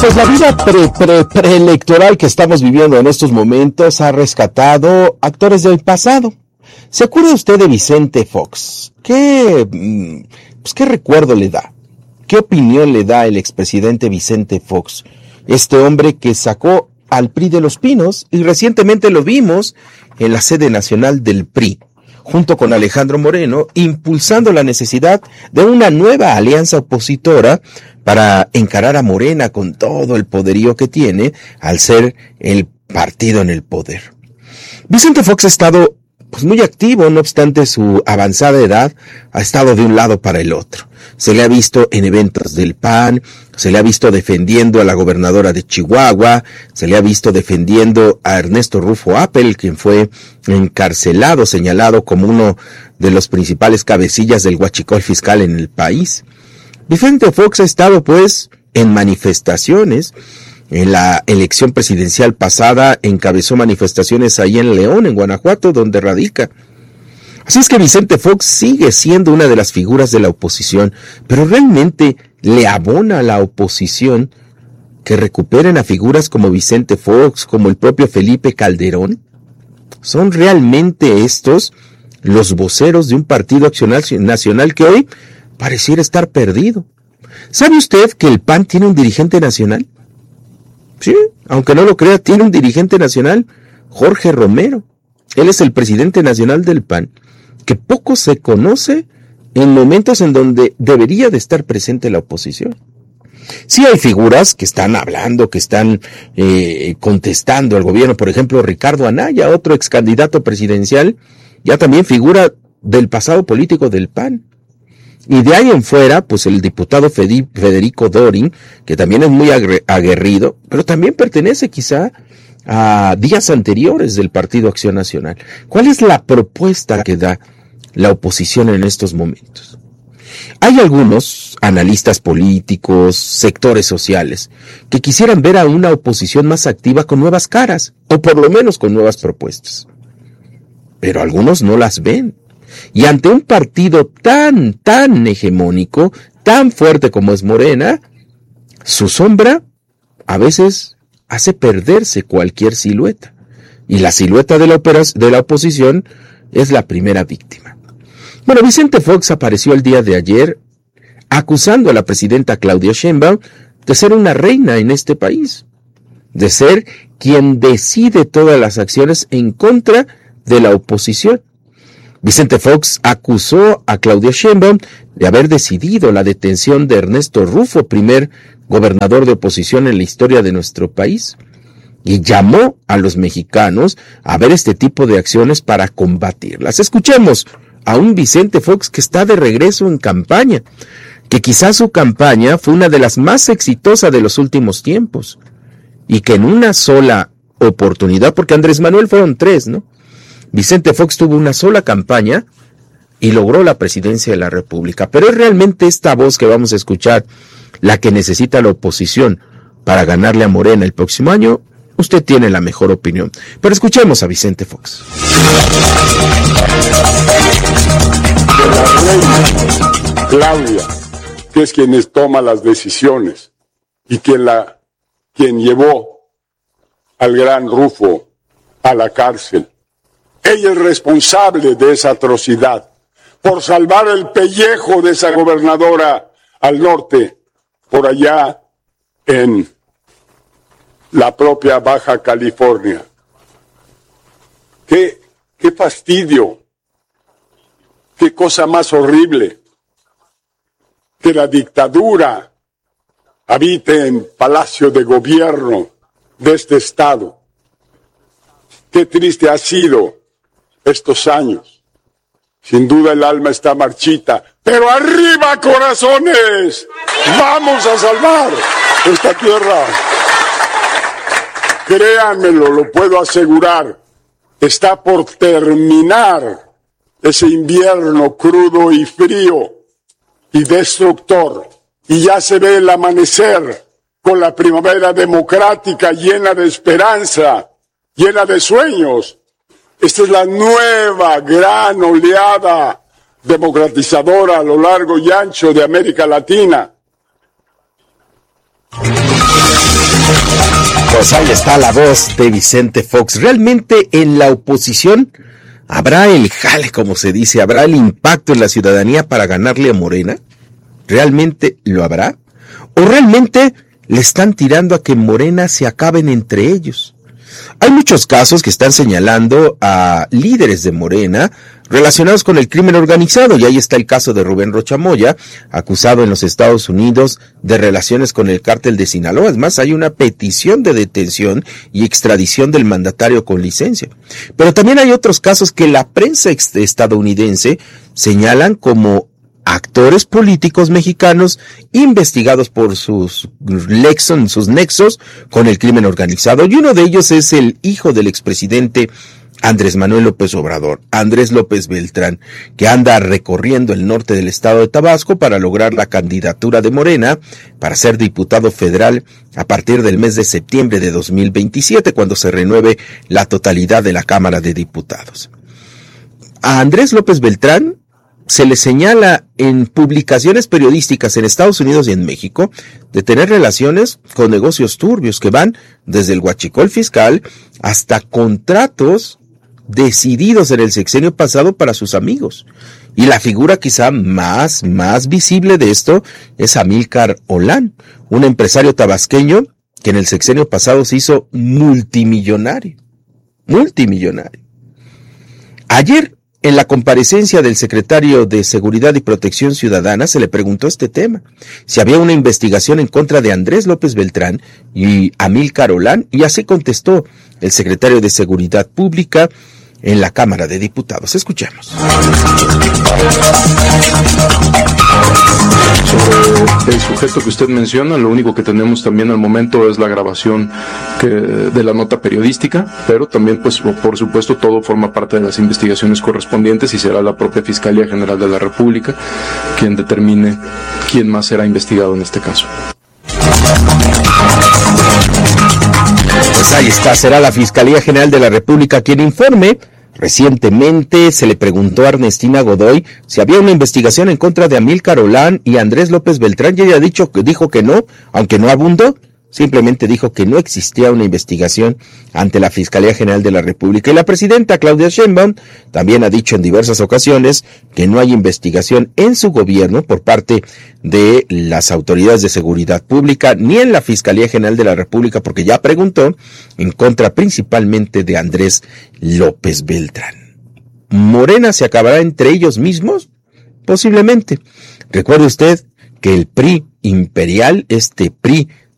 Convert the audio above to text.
Pues la vida preelectoral que estamos viviendo en estos momentos ha rescatado actores del pasado. ¿Se acuerda usted de Vicente Fox? ¿Qué recuerdo le da? ¿Qué opinión le da el expresidente Vicente Fox? Este hombre que sacó al PRI de los Pinos y recientemente lo vimos en la sede nacional del PRI, junto con Alejandro Moreno, impulsando la necesidad de una nueva alianza opositora para encarar a Morena con todo el poderío que tiene al ser el partido en el poder. Vicente Fox ha estado muy activo, no obstante su avanzada edad, ha estado de un lado para el otro. Se le ha visto en eventos del PAN, se le ha visto defendiendo a la gobernadora de Chihuahua, se le ha visto defendiendo a Ernesto Rufo Appel, quien fue encarcelado, señalado como uno de los principales cabecillas del huachicol fiscal en el país. Vicente Fox ha estado en manifestaciones. En la elección presidencial pasada encabezó manifestaciones ahí en León, en Guanajuato, donde radica. Así es que Vicente Fox sigue siendo una de las figuras de la oposición, pero realmente le abona a la oposición que recuperen a figuras como Vicente Fox, como el propio Felipe Calderón. ¿Son realmente estos los voceros de un partido nacional que hoy pareciera estar perdido? ¿Sabe usted que el PAN tiene un dirigente nacional? Sí, aunque no lo crea, tiene un dirigente nacional, Jorge Romero. Él es el presidente nacional del PAN, que poco se conoce en momentos en donde debería de estar presente la oposición. Sí hay figuras que están hablando, que están contestando al gobierno, por ejemplo, Ricardo Anaya, otro ex candidato presidencial, ya también figura del pasado político del PAN. Y de ahí en fuera, el diputado Federico Dorin, que también es muy aguerrido, pero también pertenece quizá a días anteriores del Partido Acción Nacional. ¿Cuál es la propuesta que da la oposición en estos momentos? Hay algunos analistas políticos, sectores sociales, que quisieran ver a una oposición más activa con nuevas caras, o por lo menos con nuevas propuestas. Pero algunos no las ven. Y ante un partido tan hegemónico, tan fuerte como es Morena, su sombra a veces hace perderse cualquier silueta. Y la silueta de la oposición es la primera víctima. Bueno, Vicente Fox apareció el día de ayer acusando a la presidenta Claudia Sheinbaum de ser una reina en este país, de ser quien decide todas las acciones en contra de la oposición. Vicente Fox acusó a Claudia Sheinbaum de haber decidido la detención de Ernesto Rufo, primer gobernador de oposición en la historia de nuestro país, y llamó a los mexicanos a ver este tipo de acciones para combatirlas. Escuchemos a un Vicente Fox que está de regreso en campaña, que quizás su campaña fue una de las más exitosas de los últimos tiempos, y que en una sola oportunidad, porque Andrés Manuel fueron 3, ¿no? Vicente Fox tuvo una sola campaña y logró la presidencia de la República. Pero es realmente esta voz que vamos a escuchar la que necesita la oposición para ganarle a Morena el próximo año. Usted tiene la mejor opinión. Pero escuchemos a Vicente Fox. Claudia, que es quien toma las decisiones y quien llevó al gran Rufo a la cárcel. Ella es responsable de esa atrocidad, por salvar el pellejo de esa gobernadora al norte, por allá en la propia Baja California. ¡Qué fastidio! ¡Qué cosa más horrible! Que la dictadura habite en Palacio de Gobierno de este estado. ¡Qué triste ha sido estos años! Sin duda el alma está marchita, pero ¡arriba, corazones! ¡Vamos a salvar esta tierra! Créanmelo, lo puedo asegurar, está por terminar ese invierno crudo y frío y destructor, y ya se ve el amanecer con la primavera democrática llena de esperanza, llena de sueños. Esta es la nueva gran oleada democratizadora a lo largo y ancho de América Latina. Pues ahí está la voz de Vicente Fox. Realmente en la oposición habrá el jale, como se dice, habrá el impacto en la ciudadanía para ganarle a Morena. ¿Realmente lo habrá? ¿O realmente le están tirando a que Morena se acaben entre ellos? Hay muchos casos que están señalando a líderes de Morena relacionados con el crimen organizado, y ahí está el caso de Rubén Rocha Moya, acusado en los Estados Unidos de relaciones con el cártel de Sinaloa. Es más, hay una petición de detención y extradición del mandatario con licencia. Pero también hay otros casos que la prensa estadounidense señalan como actores políticos mexicanos investigados por sus nexos con el crimen organizado, y uno de ellos es el hijo del expresidente Andrés Manuel López Obrador, Andrés López Beltrán, que anda recorriendo el norte del estado de Tabasco para lograr la candidatura de Morena para ser diputado federal a partir del mes de septiembre de 2027, cuando se renueve la totalidad de la Cámara de Diputados. A Andrés López Beltrán se le señala en publicaciones periodísticas en Estados Unidos y en México de tener relaciones con negocios turbios que van desde el huachicol fiscal hasta contratos decididos en el sexenio pasado para sus amigos. Y la figura quizá más visible de esto es Amílcar Olán, un empresario tabasqueño que en el sexenio pasado se hizo multimillonario. Ayer, en la comparecencia del secretario de Seguridad y Protección Ciudadana, se le preguntó este tema, si había una investigación en contra de Andrés López Beltrán y Amílcar Olán, y así contestó el secretario de Seguridad Pública en la Cámara de Diputados. Escuchemos. Sobre el sujeto que usted menciona, lo único que tenemos también al momento es la grabación de la nota periodística, pero también, pues, por supuesto, todo forma parte de las investigaciones correspondientes y será la propia Fiscalía General de la República quien determine quién más será investigado en este caso. Pues ahí está, será la Fiscalía General de la República quien informe. Recientemente se le preguntó a Ernestina Godoy si había una investigación en contra de Amílcar Olán y Andrés López Beltrán, y ella dijo que no, aunque no abundó. Simplemente dijo que no existía una investigación ante la Fiscalía General de la República. Y la presidenta Claudia Sheinbaum también ha dicho en diversas ocasiones que no hay investigación en su gobierno por parte de las autoridades de seguridad pública ni en la Fiscalía General de la República, porque ya preguntó en contra principalmente de Andrés López Beltrán. ¿Morena se acabará entre ellos mismos? Posiblemente. Recuerde usted que el PRI imperial, este PRI